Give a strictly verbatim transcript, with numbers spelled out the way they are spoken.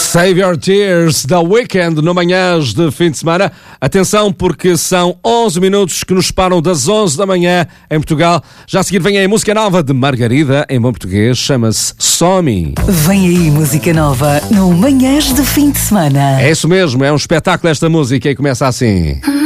Save Your Tears, The Weekend, no Manhãs de fim de semana. Atenção, porque são onze minutos que nos param das onze da manhã em Portugal. Já a seguir vem a música nova de Margarida, em bom português, chama-se Some. Vem aí música nova no Manhãs de fim de semana. É isso mesmo, é um espetáculo esta música e começa assim.